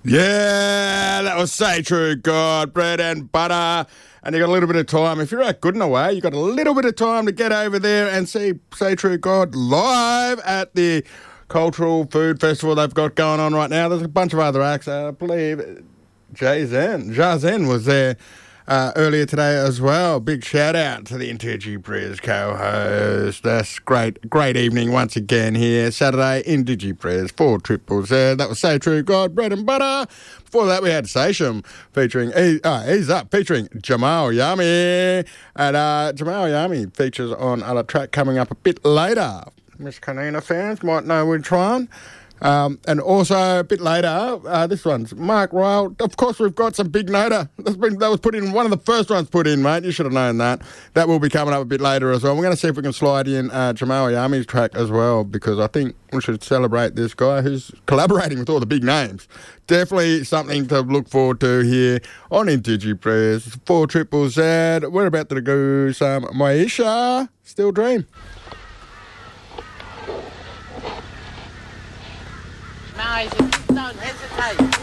Yeah, that was Say True God, bread and butter. And you got a little bit of time. If you're at Goodna Way, you got a little bit of time to get over there and see Say True God live at the Cultural Food Festival they've got going on right now. There's a bunch of other acts. I believe Jazen was there earlier today as well. Big shout out to the Indigi Prez co-host. That's great evening once again here. Saturday, Indigi Prez, 4ZZZ. That was Say True God, bread and butter. Before that, we had Sation featuring Ease Up, featuring Jamal Yami. And Jamal Yami features on a track coming up a bit later. Miss Kanina fans might know which one. And also a bit later, this one's Mark Ryle. Of course, we've got some Big Noda. That was put in, one of the first ones put in, mate. You should have known that. That will be coming up a bit later as well. We're going to see if we can slide in Jamal Yami's track as well, because I think we should celebrate this guy who's collaborating with all the big names. Definitely something to look forward to here on Indigi Prez. 4ZZZ. We're about to go some Maisha. Still Dream. Nice, don't hesitate.